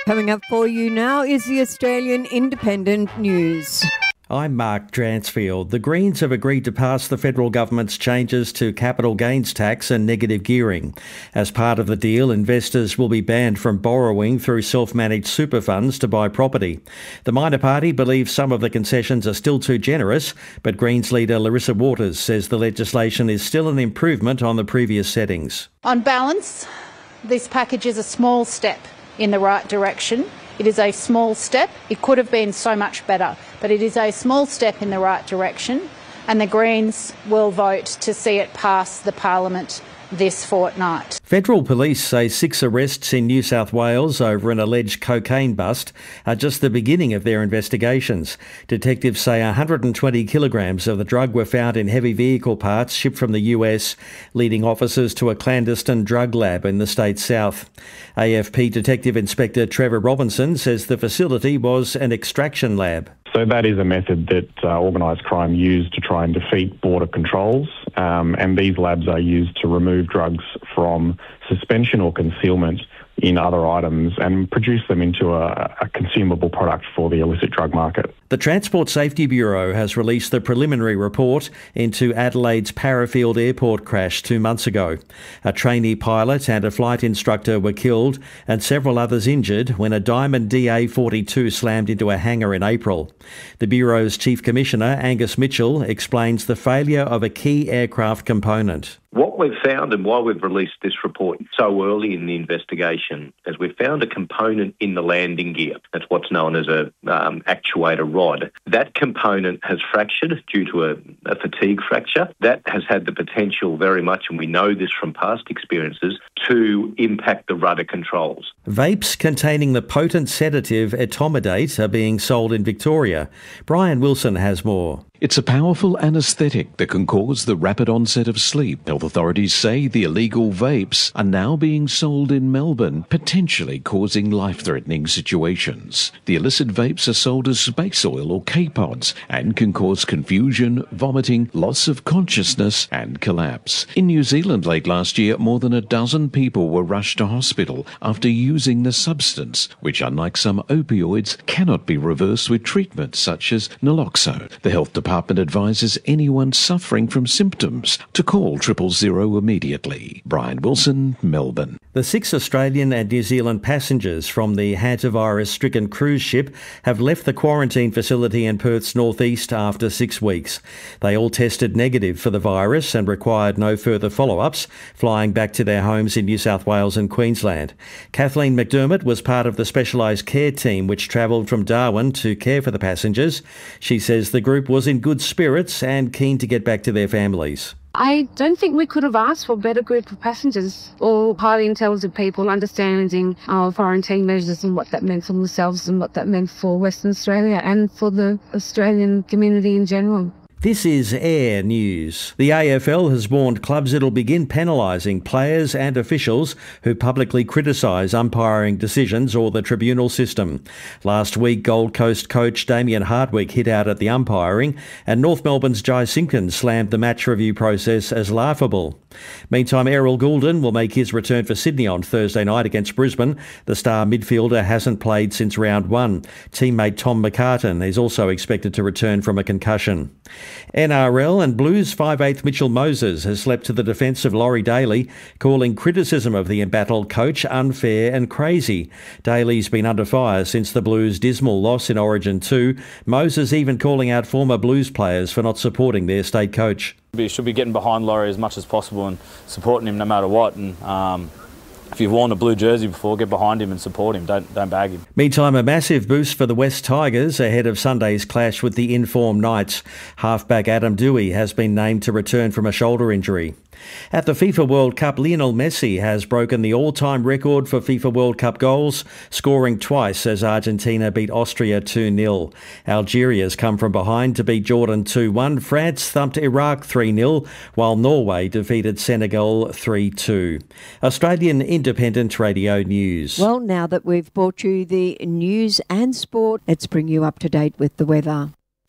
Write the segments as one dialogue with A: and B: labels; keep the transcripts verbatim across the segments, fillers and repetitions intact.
A: Coming up for you now is the Australian Independent News.
B: I'm Mark Dransfield. The Greens have agreed to pass the federal government's changes to capital gains tax and negative gearing. As part of the deal, investors will be banned from borrowing through self-managed super funds to buy property. The minor party believes some of the concessions are still too generous, but Greens leader Larissa Waters says the legislation is still an improvement on the previous settings.
C: On balance, this package is a small step in the right direction. It is a small step. It could have been so much better, but it is a small step in the right direction, and the Greens will vote to see it pass the Parliament this fortnight.
B: Federal police say six arrests in New South Wales over an alleged cocaine bust are just the beginning of their investigations. Detectives say one hundred twenty kilograms of the drug were found in heavy vehicle parts shipped from the U S, leading officers to a clandestine drug lab in the state's south. A F P Detective Inspector Trevor Robinson says the facility was an extraction lab.
D: So that is a method that uh, organised crime used to try and defeat border controls, um, and these labs are used to remove drugs from suspension or concealment in other items and produce them into a, a consumable product for the illicit drug market.
B: The Transport Safety Bureau has released the preliminary report into Adelaide's Parafield Airport crash two months ago. A trainee pilot and a flight instructor were killed and several others injured when a Diamond D A forty-two slammed into a hangar in April. The Bureau's Chief Commissioner, Angus Mitchell, explains the failure of a key aircraft component.
E: What we've found and why we've released this report so early in the investigation is we've found a component in the landing gear. That's what's known as a um, actuator rod. That component has fractured due to a, a fatigue fracture. That has had the potential very much, and we know this from past experiences, to impact the rudder controls.
B: Vapes containing the potent sedative etomidate are being sold in Victoria. Brian Wilson has more.
F: It's a powerful anaesthetic that can cause the rapid onset of sleep. Health authorities say the illegal vapes are now being sold in Melbourne, potentially causing life-threatening situations. The illicit vapes are sold as space oil or K-pods and can cause confusion, vomiting, loss of consciousness and collapse. In New Zealand late last year, more than a dozen people were rushed to hospital after using the substance, which unlike some opioids cannot be reversed with treatment such as naloxone. The Health Department Department advises anyone suffering from symptoms to call triple zero immediately. Brian Wilson, Melbourne.
B: The six Australian and New Zealand passengers from the hantavirus-stricken cruise ship have left the quarantine facility in Perth's northeast after six weeks. They all tested negative for the virus and required no further follow-ups, flying back to their homes in New South Wales and Queensland. Kathleen McDermott was part of the specialised care team which travelled from Darwin to care for the passengers. She says the group was in good spirits and keen to get back to their families.
G: I don't think we could have asked for a better group of passengers, all highly intelligent people understanding our quarantine measures and what that meant for themselves and what that meant for Western Australia and for the Australian community in general.
B: This is Air News. The A F L has warned clubs it'll begin penalising players and officials who publicly criticise umpiring decisions or the tribunal system. Last week, Gold Coast coach Damien Hardwick hit out at the umpiring, and North Melbourne's Jai Simpkins slammed the match review process as laughable. Meantime, Errol Goulden will make his return for Sydney on Thursday night against Brisbane. The star midfielder hasn't played since round one. Teammate Tom McCartan is also expected to return from a concussion. N R L and Blues five eighth Mitchell Moses has leapt to the defence of Laurie Daly, calling criticism of the embattled coach unfair and crazy. Daly's been under fire since the Blues' dismal loss in Origin two, Moses even calling out former Blues players for not supporting their state coach.
H: We should be getting behind Laurie as much as possible and supporting him no matter what. And um, if you've worn a blue jersey before, get behind him and support him. Don't don't bag him.
B: Meantime, a massive boost for the West Tigers ahead of Sunday's clash with the in-form Knights. Halfback Adam Doueihi has been named to return from a shoulder injury. At the FIFA World Cup, Lionel Messi has broken the all-time record for FIFA World Cup goals, scoring twice as Argentina beat Austria two nil. Algeria's come from behind to beat Jordan two one. France thumped Iraq three nil, while Norway defeated Senegal three two. Australian Independent Radio News.
A: Well, now that we've brought you the news and sport, let's bring you up to date with the weather.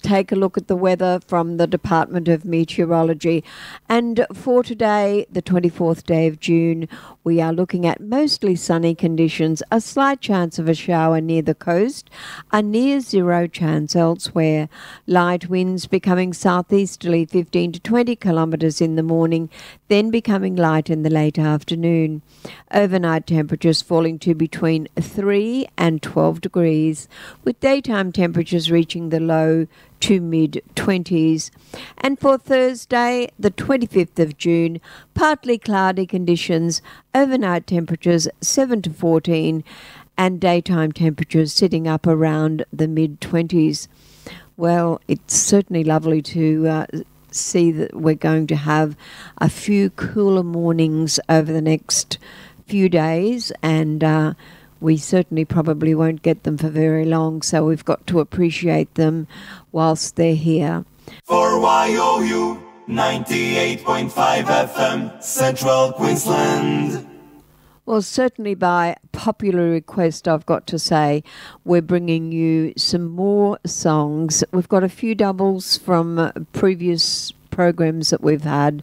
A: take a look at the weather from the Department of Meteorology. And for today, the twenty-fourth day of June, we are looking at mostly sunny conditions, a slight chance of a shower near the coast, a near zero chance elsewhere. Light winds becoming southeasterly fifteen to twenty kilometres in the morning, then becoming light in the late afternoon. Overnight temperatures falling to between three and twelve degrees, with daytime temperatures reaching the low to mid-twenties. And for Thursday, the twenty-fifth of June, partly cloudy conditions, overnight temperatures seven to fourteen, and daytime temperatures sitting up around the mid-twenties. Well, it's certainly lovely to uh, see that we're going to have a few cooler mornings over the next few days, and uh, we certainly probably won't get them for very long, so we've got to appreciate them whilst they're here.
I: For Y O U ninety-eight point five F M, Central Queensland.
A: Well, certainly by popular request, I've got to say, we're bringing you some more songs. We've got a few doubles from uh, previous programs that we've had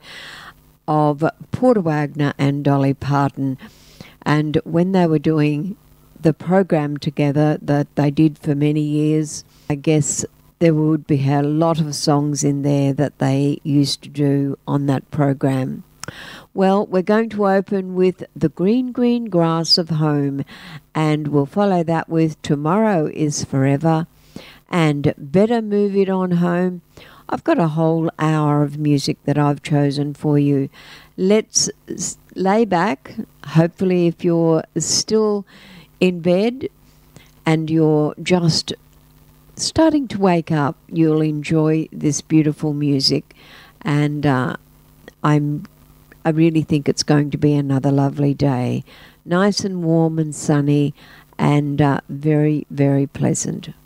A: of Porter Wagner and Dolly Parton. And when they were doing the program together that they did for many years, I guess there would be a lot of songs in there that they used to do on that program. Well, we're going to open with The Green, Green Grass of Home, and we'll follow that with Tomorrow is Forever and Better Move It On Home. I've got a whole hour of music that I've chosen for you. Let's lay back. Hopefully, if you're still in bed and you're just starting to wake up, you'll enjoy this beautiful music. And uh, I'm I really think it's going to be another lovely day. Nice and warm and sunny and uh, very, very pleasant.